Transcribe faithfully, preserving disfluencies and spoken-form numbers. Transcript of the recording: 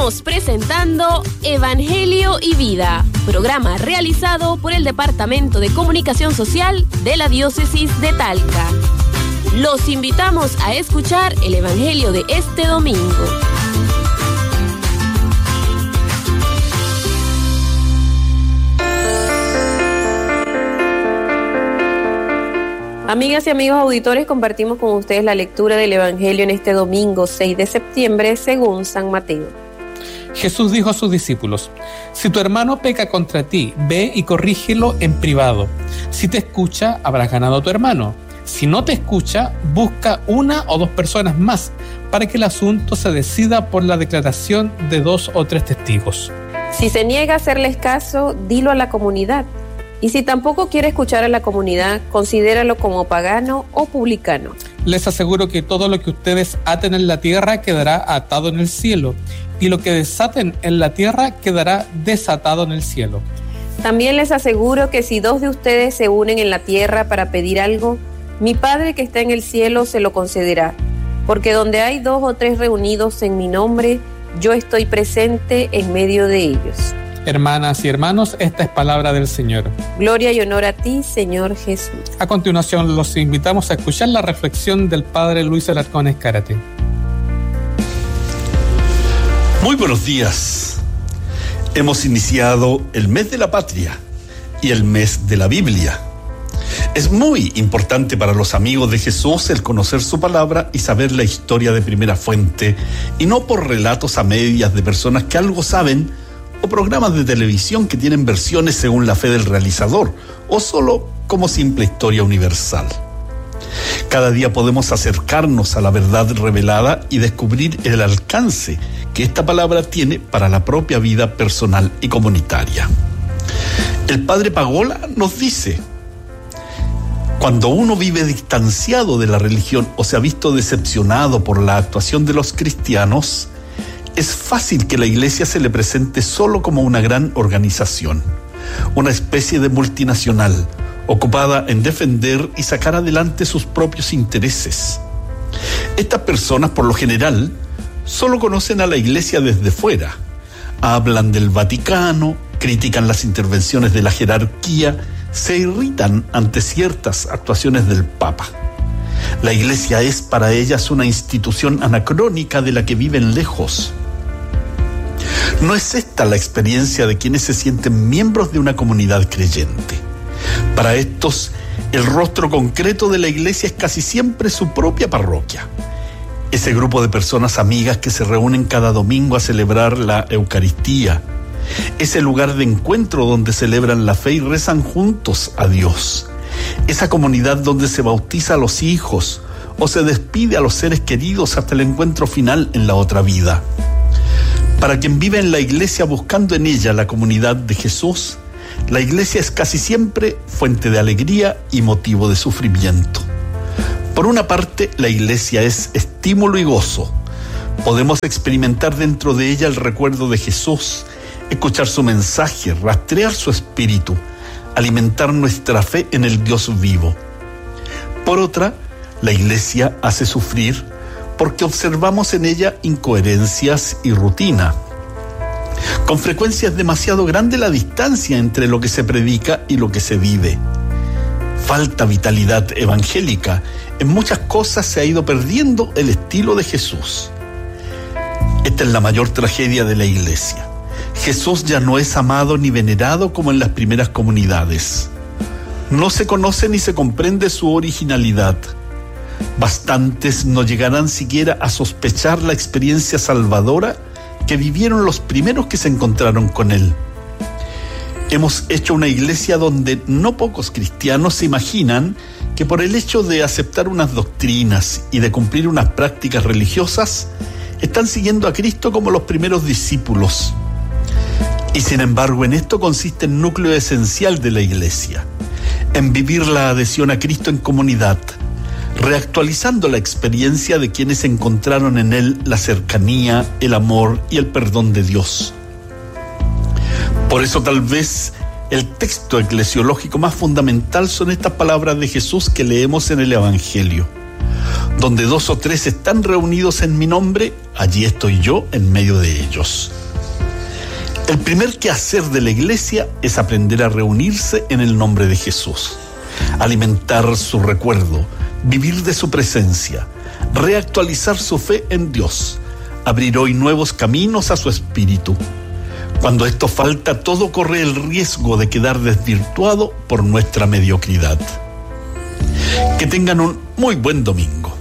Estamos presentando Evangelio y Vida, programa realizado por el Departamento de Comunicación Social de la Diócesis de Talca. Los invitamos a escuchar el Evangelio de este domingo. Amigas y amigos auditores, compartimos con ustedes la lectura del Evangelio en este domingo seis de septiembre según San Mateo. Jesús dijo a sus discípulos: si tu hermano peca contra ti, ve y corrígelo en privado. Si te escucha, habrás ganado a tu hermano. Si no te escucha, busca una o dos personas más para que el asunto se decida por la declaración de dos o tres testigos. Si se niega a hacerles caso, dilo a la comunidad. Y si tampoco quiere escuchar a la comunidad, considéralo como pagano o publicano. Les aseguro que todo lo que ustedes aten en la tierra quedará atado en el cielo, y lo que desaten en la tierra quedará desatado en el cielo. También les aseguro que si dos de ustedes se unen en la tierra para pedir algo, mi Padre que está en el cielo se lo concederá. Porque donde hay dos o tres reunidos en mi nombre, yo estoy presente en medio de ellos. Hermanas y hermanos, esta es palabra del Señor. Gloria y honor a ti, Señor Jesús. A continuación, los invitamos a escuchar la reflexión del Padre Luis Alarcón Escárate. Muy buenos días. Hemos iniciado el mes de la patria y el mes de la Biblia. Es muy importante para los amigos de Jesús el conocer su palabra y saber la historia de primera fuente, y no por relatos a medias de personas que algo saben, o programas de televisión que tienen versiones según la fe del realizador, o solo como simple historia universal. Cada día podemos acercarnos a la verdad revelada y descubrir el alcance que esta palabra tiene para la propia vida personal y comunitaria. El padre Pagola nos dice: cuando uno vive distanciado de la religión o se ha visto decepcionado por la actuación de los cristianos, es fácil que la iglesia se le presente solo como una gran organización, una especie de multinacional, ocupada en defender y sacar adelante sus propios intereses. Estas personas, por lo general, solo conocen a la iglesia desde fuera. Hablan del Vaticano, critican las intervenciones de la jerarquía, se irritan ante ciertas actuaciones del Papa. La iglesia es para ellas una institución anacrónica de la que viven lejos. No es esta la experiencia de quienes se sienten miembros de una comunidad creyente. Para estos, el rostro concreto de la iglesia es casi siempre su propia parroquia. Ese grupo de personas amigas que se reúnen cada domingo a celebrar la Eucaristía. Ese lugar de encuentro donde celebran la fe y rezan juntos a Dios. Esa comunidad donde se bautiza a los hijos o se despide a los seres queridos hasta el encuentro final en la otra vida. Para quien vive en la iglesia buscando en ella la comunidad de Jesús, la iglesia es casi siempre fuente de alegría y motivo de sufrimiento. Por una parte, la iglesia es estímulo y gozo. Podemos experimentar dentro de ella el recuerdo de Jesús, escuchar su mensaje, rastrear su espíritu, alimentar nuestra fe en el Dios vivo. Por otra, la iglesia hace sufrir porque observamos en ella incoherencias y rutina. Con frecuencia es demasiado grande la distancia entre lo que se predica y lo que se vive. Falta vitalidad evangélica. En muchas cosas se ha ido perdiendo el estilo de Jesús. Esta es la mayor tragedia de la iglesia. Jesús ya no es amado ni venerado como en las primeras comunidades. No se conoce ni se comprende su originalidad. Bastantes no llegarán siquiera a sospechar la experiencia salvadora que vivieron los primeros que se encontraron con él. Hemos hecho una iglesia donde no pocos cristianos se imaginan que por el hecho de aceptar unas doctrinas y de cumplir unas prácticas religiosas, están siguiendo a Cristo como los primeros discípulos. Y sin embargo, en esto consiste el núcleo esencial de la iglesia, en vivir la adhesión a Cristo en comunidad, reactualizando la experiencia de quienes encontraron en él la cercanía, el amor y el perdón de Dios. Por eso tal vez el texto eclesiológico más fundamental son estas palabras de Jesús que leemos en el Evangelio. Donde dos o tres están reunidos en mi nombre, allí estoy yo en medio de ellos. El primer quehacer de la iglesia es aprender a reunirse en el nombre de Jesús, alimentar su recuerdo, vivir de su presencia, reactualizar su fe en Dios, abrir hoy nuevos caminos a su espíritu. Cuando esto falta, todo corre el riesgo de quedar desvirtuado por nuestra mediocridad. Que tengan un muy buen domingo.